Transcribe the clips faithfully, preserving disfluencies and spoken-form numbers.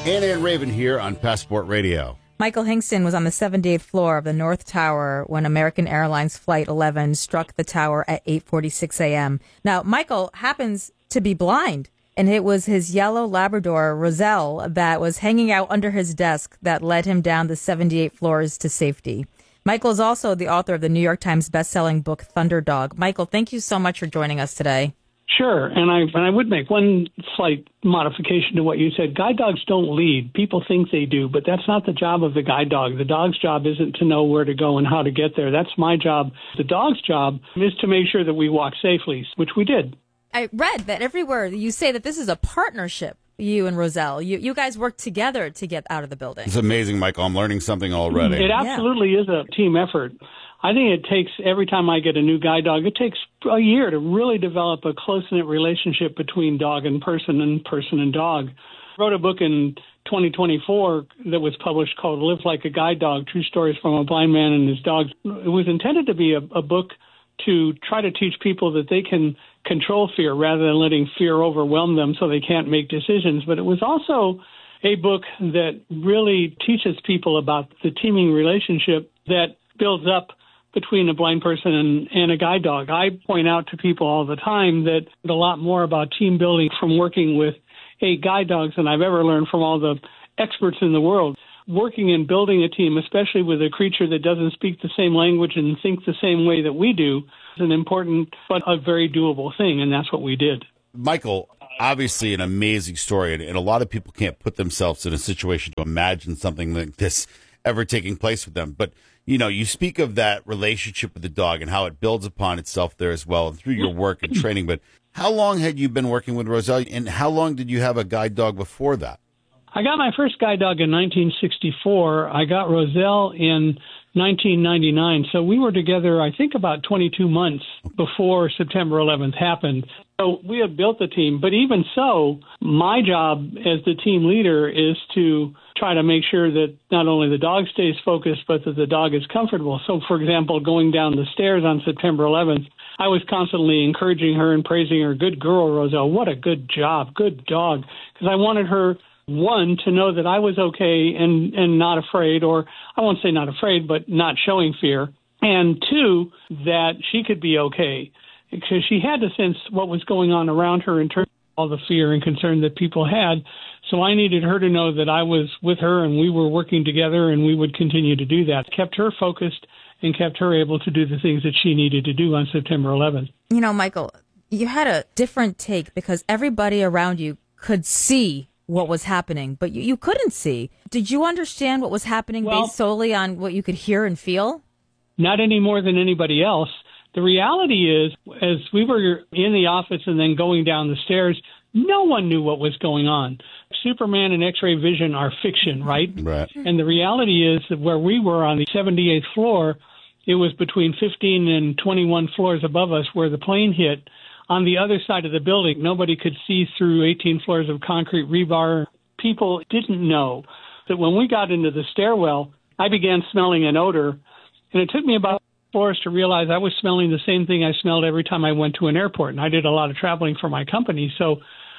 Hannah and Raven here on Passport Radio. Michael Hingston was on the seventy-eighth floor of the North Tower when American Airlines Flight eleven struck the tower at eight forty-six a.m. Now, Michael happens to be blind, and it was his yellow Labrador, Roselle, that was hanging out under his desk that led him down the seventy-eight floors to safety. Michael is also the author of the New York Times bestselling book, Thunderdog. Michael, thank you so much for joining us today. Sure, and I and I would make one slight modification to what you said. Guide dogs don't lead. People think they do, but that's not the job of the guide dog. The dog's job isn't to know where to go and how to get there. That's my job. The dog's job is to make sure that we walk safely, which we did. I read that everywhere you say that this is a partnership, you and Roselle. You you guys work together to get out of the building. It's amazing, Michael. I'm learning something already. It absolutely yeah. is a team effort. I think it takes, every time I get a new guide dog, it takes a year to really develop a close-knit relationship between dog and person and person and dog. I wrote a book in twenty twenty-four that was published called Live Like a Guide Dog, True Stories from a Blind Man and His Dog. It was intended to be a, a book to try to teach people that they can control fear rather than letting fear overwhelm them so they can't make decisions. But it was also a book that really teaches people about the teaming relationship that builds up between a blind person and, and a guide dog. I point out to people all the time that a lot more about team building from working with eight guide dogs than I've ever learned from all the experts in the world. Working and building a team, especially with a creature that doesn't speak the same language and think the same way that we do, is an important but a very doable thing, and that's what we did. Michael, obviously an amazing story, and, and a lot of people can't put themselves in a situation to imagine something like this ever taking place with them. But, you know, you speak of that relationship with the dog and how it builds upon itself there as well and through your work and training. But how long had you been working with Roselle, and how long did you have a guide dog before that? I got my first guide dog in nineteen sixty-four. I got Roselle in nineteen ninety-nine. So we were together, I think, about twenty-two months before September eleventh happened. So we had built the team. But even so, my job as the team leader is to try to make sure that not only the dog stays focused, but that the dog is comfortable. So, for example, going down the stairs on September eleventh, I was constantly encouraging her and praising her. Good girl, Roselle. What a good job. Good dog. Because I wanted her, one, to know that I was okay and, and not afraid, or I won't say not afraid, but not showing fear. And two, that she could be okay. Because she had to sense what was going on around her in terms of all the fear and concern that people had. So I needed her to know that I was with her and we were working together and we would continue to do that. Kept her focused and kept her able to do the things that she needed to do on September eleventh. You know, Michael, you had a different take because everybody around you could see what was happening, but you, you couldn't see. Did you understand what was happening well, based solely on what you could hear and feel? Not any more than anybody else. The reality is, as we were in the office and then going down the stairs, no one knew what was going on. Superman and X-ray vision are fiction, right? Right. And the reality is that where we were on the seventy-eighth floor, it was between fifteen and twenty-one floors above us where the plane hit. On the other side of the building, nobody could see through eighteen floors of concrete rebar. People didn't know that when we got into the stairwell, I began smelling an odor, and it took me about floors to realize I was smelling the same thing I smelled every time I went to an airport, and I did a lot of traveling for my company, so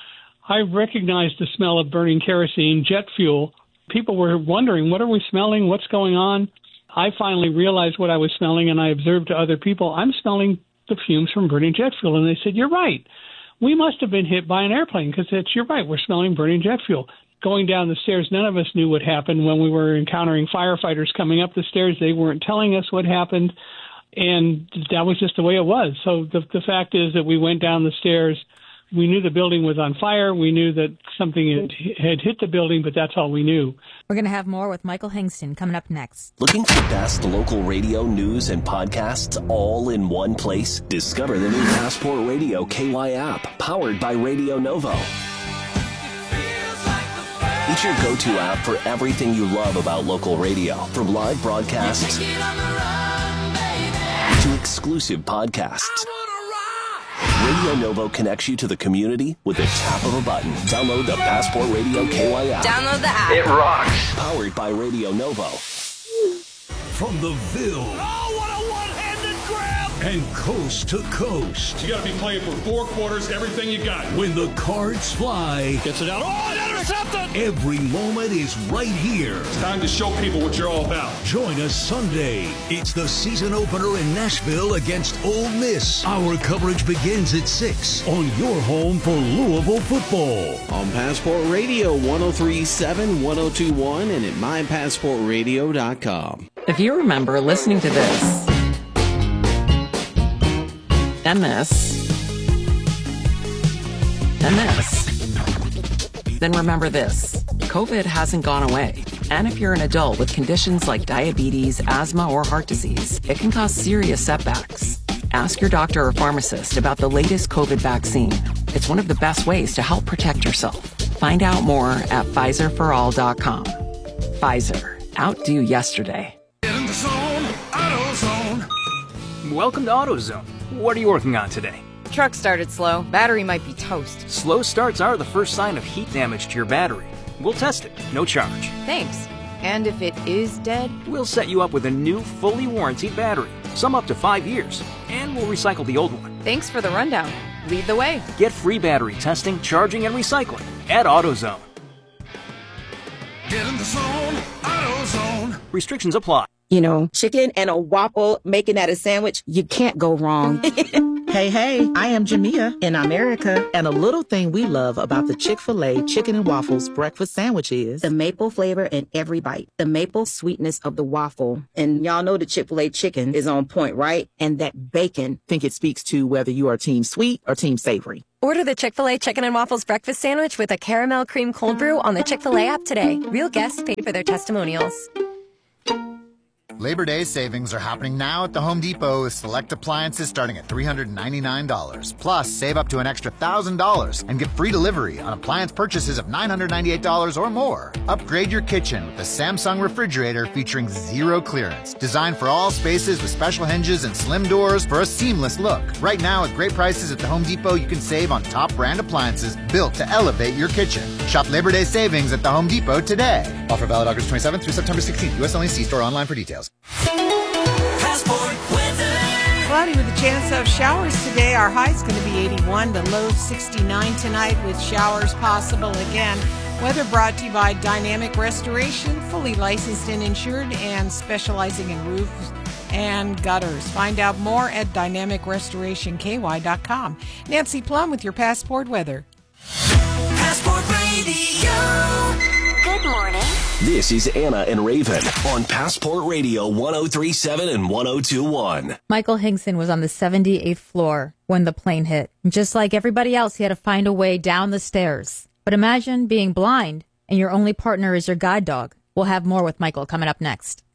I recognized the smell of burning kerosene, jet fuel. People were wondering, what are we smelling? What's going on? I finally realized what I was smelling, and I observed to other people, I'm smelling the fumes from burning jet fuel. And they said, you're right. We must have been hit by an airplane because it's, you're right, we're smelling burning jet fuel. Going down the stairs, none of us knew what happened when we were encountering firefighters coming up the stairs. They weren't telling us what happened, and that was just the way it was. So the, the fact is that we went down the stairs. We knew the building was on fire. We knew that something had, had hit the building, but that's all we knew. We're going to have more with Michael Hingston coming up next. Looking for the best local radio news and podcasts all in one place? Discover the new Passport Radio K Y app, powered by Radio Novo. It's your go-to app for everything you love about local radio, from live broadcasts to exclusive podcasts. Radio Novo connects you to the community with the tap of a button. Download the Passport Radio K Y app. Download the app. It rocks. Powered by Radio Novo. From the Ville. Oh, what a one-handed grab and coast to coast. You got to be playing for four quarters, everything you got. When the cards fly, gets it out. Oh, intercepted! Every moment is right here. It's time to show people what you're all about. Join us Sunday. It's the season opener in Nashville against Ole Miss. Our coverage begins at six on your home for Louisville football. On Passport Radio one oh three point seven, one oh two point one, and at my passport radio dot com. If you remember listening to this, and this, and this, then remember this. COVID hasn't gone away. And if you're an adult with conditions like diabetes, asthma, or heart disease, it can cause serious setbacks. Ask your doctor or pharmacist about the latest COVID vaccine. It's one of the best ways to help protect yourself. Find out more at Pfizer for all dot com. Pfizer. Outdo yesterday. Get in the zone, AutoZone. Welcome to AutoZone. What are you working on today? Truck started slow. Battery might be toast. Slow starts are the first sign of heat damage to your battery. We'll test it. No charge. Thanks. And if it is dead? We'll set you up with a new, fully warranted battery. Some up to five years. And we'll recycle the old one. Thanks for the rundown. Lead the way. Get free battery testing, charging, and recycling at AutoZone. Get in the zone, AutoZone. Restrictions apply. You know, chicken and a waffle, making that a sandwich, you can't go wrong. Hey, hey, I am Jamia in America, and a little thing we love about the Chick-fil-A Chicken and Waffles breakfast sandwich is the maple flavor in every bite, the maple sweetness of the waffle. And y'all know the Chick-fil-A chicken is on point, right? And that bacon. Think it speaks to whether you are team sweet or team savory. Order the Chick-fil-A Chicken and Waffles breakfast sandwich with a caramel cream cold brew on the Chick-fil-A app today. Real guests paid for their testimonials. Labor Day savings are happening now at the Home Depot with select appliances starting at three hundred ninety-nine dollars. Plus, save up to an extra one thousand dollars and get free delivery on appliance purchases of nine hundred ninety-eight dollars or more. Upgrade your kitchen with the Samsung refrigerator featuring zero clearance. Designed for all spaces with special hinges and slim doors for a seamless look. Right now, at great prices at the Home Depot, you can save on top brand appliances built to elevate your kitchen. Shop Labor Day savings at the Home Depot today. Offer valid August twenty-seventh through September sixteenth. U S only. See store online for details. Passport weather. Cloudy with a chance of showers today. Our high is going to be eighty-one, the low sixty-nine tonight with showers possible again. Weather brought to you by Dynamic Restoration, fully licensed and insured and specializing in roofs and gutters. Find out more at dynamic restoration k y dot com. Nancy Plum with your Passport weather. Passport Radio. Good morning. This is Anna and Raven on Passport Radio one oh three point seven and one oh two point one. Michael Hingson was on the seventy-eighth floor when the plane hit. Just like everybody else, he had to find a way down the stairs. But imagine being blind and your only partner is your guide dog. We'll have more with Michael coming up next.